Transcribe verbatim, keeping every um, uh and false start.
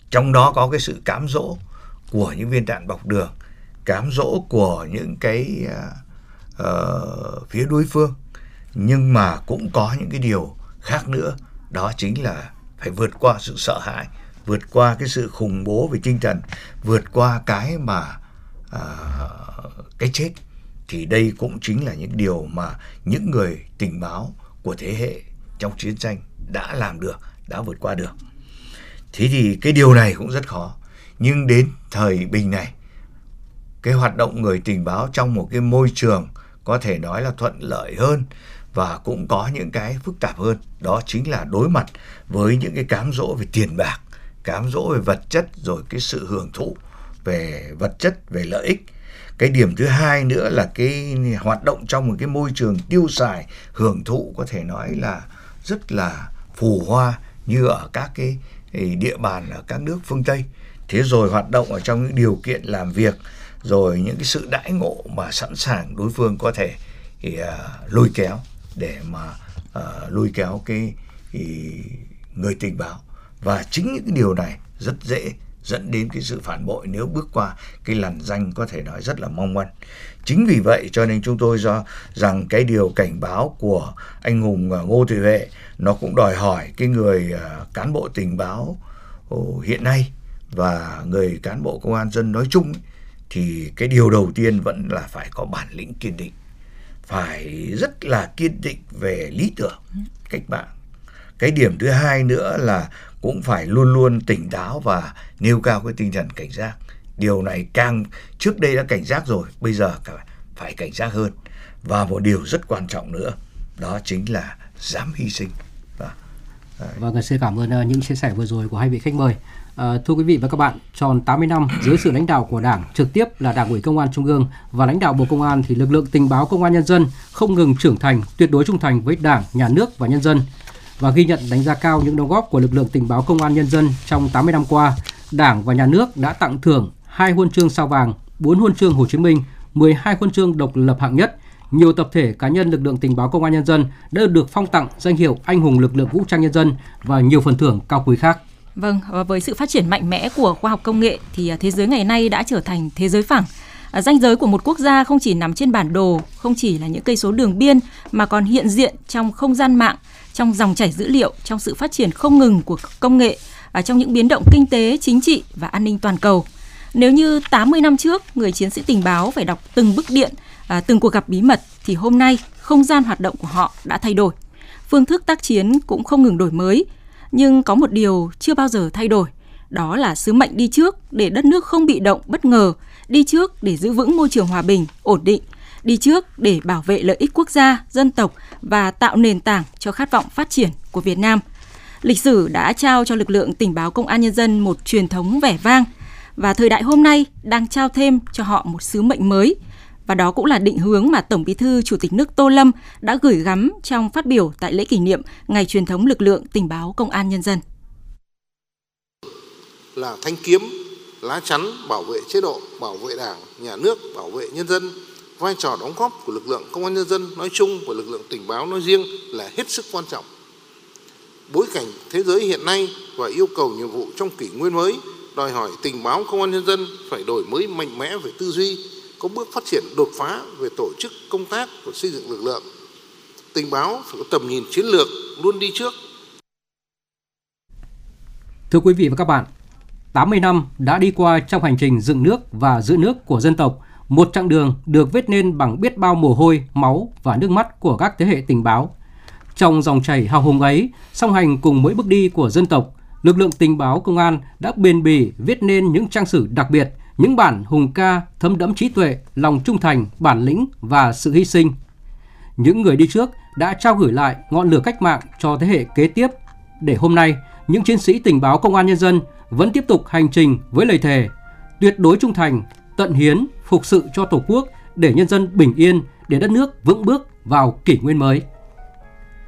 Trong đó có cái sự cám dỗ của những viên đạn bọc đường, cám dỗ của những cái uh, phía đối phương. Nhưng mà cũng có những cái điều khác nữa, đó chính là phải vượt qua sự sợ hãi, vượt qua cái sự khủng bố về tinh thần, vượt qua cái mà uh, cái chết. Thì đây cũng chính là những điều mà những người tình báo của thế hệ trong chiến tranh đã làm được, đã vượt qua được. Thế thì cái điều này cũng rất khó. Nhưng đến thời bình này, cái hoạt động người tình báo trong một cái môi trường có thể nói là thuận lợi hơn và cũng có những cái phức tạp hơn. Đó chính là đối mặt với những cái cám dỗ về tiền bạc, cám dỗ về vật chất, rồi cái sự hưởng thụ về vật chất, về lợi ích. Cái điểm thứ hai nữa là cái hoạt động trong một cái môi trường tiêu xài, hưởng thụ có thể nói là rất là phù hoa như ở các cái địa bàn ở các nước phương Tây. Thế rồi hoạt động ở trong những điều kiện làm việc, rồi những cái sự đãi ngộ mà sẵn sàng đối phương có thể thì, uh, lôi kéo để mà uh, lôi kéo cái thì, người tình báo. Và chính những cái điều này rất dễ dẫn đến cái sự phản bội nếu bước qua cái lằn ranh có thể nói rất là mong manh. Chính vì vậy cho nên chúng tôi cho rằng cái điều cảnh báo của anh hùng Ngô Thị Huệ nó cũng đòi hỏi cái người uh, cán bộ tình báo uh, hiện nay và người cán bộ công an dân nói chung ấy, thì cái điều đầu tiên vẫn là phải có bản lĩnh kiên định, phải rất là kiên định về lý tưởng cách mạng. Cái điểm thứ hai nữa là cũng phải luôn luôn tỉnh táo và nêu cao cái tinh thần cảnh giác. Điều này càng trước đây đã cảnh giác rồi, bây giờ phải cảnh giác hơn. Và một điều rất quan trọng nữa, đó chính là dám hy sinh. Vâng, xin cảm ơn những chia sẻ vừa rồi của hai vị khách mời. À, thưa quý vị và các bạn, tròn tám mươi năm dưới sự lãnh đạo của Đảng, trực tiếp là Đảng ủy Công an Trung ương và lãnh đạo Bộ Công an, thì lực lượng tình báo Công an Nhân dân không ngừng trưởng thành, tuyệt đối trung thành với Đảng, Nhà nước và nhân dân. Và ghi nhận đánh giá cao những đóng góp của lực lượng tình báo Công an Nhân dân trong tám mươi năm qua, Đảng và Nhà nước đã tặng thưởng hai huân chương Sao vàng, bốn huân chương Hồ Chí Minh, mười hai huân chương độc lập hạng nhất. Nhiều tập thể cá nhân lực lượng tình báo Công an Nhân dân đã được phong tặng danh hiệu Anh hùng lực lượng vũ trang nhân dân và nhiều phần thưởng cao quý khác. Vâng, với sự phát triển mạnh mẽ của khoa học công nghệ thì thế giới ngày nay đã trở thành thế giới phẳng. Ranh giới của một quốc gia không chỉ nằm trên bản đồ, không chỉ là những cây số đường biên mà còn hiện diện trong không gian mạng, trong dòng chảy dữ liệu, trong sự phát triển không ngừng của công nghệ, trong những biến động kinh tế, chính trị và an ninh toàn cầu. Nếu như tám mươi năm trước, người chiến sĩ tình báo phải đọc từng bức điện, từng cuộc gặp bí mật, thì hôm nay không gian hoạt động của họ đã thay đổi. Phương thức tác chiến cũng không ngừng đổi mới. Nhưng có một điều chưa bao giờ thay đổi, đó là sứ mệnh đi trước để đất nước không bị động bất ngờ, đi trước để giữ vững môi trường hòa bình, ổn định, đi trước để bảo vệ lợi ích quốc gia, dân tộc và tạo nền tảng cho khát vọng phát triển của Việt Nam. Lịch sử đã trao cho lực lượng tình báo Công an Nhân dân một truyền thống vẻ vang và thời đại hôm nay đang trao thêm cho họ một sứ mệnh mới. Và đó cũng là định hướng mà Tổng Bí thư Chủ tịch nước Tô Lâm đã gửi gắm trong phát biểu tại lễ kỷ niệm Ngày truyền thống lực lượng tình báo Công an Nhân dân. Là thanh kiếm, lá chắn bảo vệ chế độ, bảo vệ Đảng, Nhà nước, bảo vệ nhân dân. Vai trò đóng góp của lực lượng Công an Nhân dân nói chung và lực lượng tình báo nói riêng là hết sức quan trọng. Bối cảnh thế giới hiện nay và yêu cầu nhiệm vụ trong kỷ nguyên mới đòi hỏi tình báo Công an Nhân dân phải đổi mới mạnh mẽ về tư duy, có bước phát triển đột phá về tổ chức công tác và xây dựng lực lượng. Tình báo phải có tầm nhìn chiến lược, luôn đi trước. Thưa quý vị và các bạn, tám mươi năm đã đi qua trong hành trình dựng nước và giữ nước của dân tộc, một chặng đường được viết nên bằng biết bao mồ hôi, máu và nước mắt của các thế hệ tình báo. Trong dòng chảy hào hùng ấy, song hành cùng mỗi bước đi của dân tộc, lực lượng tình báo Công an đã bền bỉ viết nên những trang sử đặc biệt, những bản hùng ca thấm đẫm trí tuệ, lòng trung thành, bản lĩnh và sự hy sinh. Những người đi trước đã trao gửi lại ngọn lửa cách mạng cho thế hệ kế tiếp, để hôm nay những chiến sĩ tình báo Công an Nhân dân vẫn tiếp tục hành trình với lời thề tuyệt đối trung thành, tận hiến, phục sự cho Tổ quốc để nhân dân bình yên, để đất nước vững bước vào kỷ nguyên mới.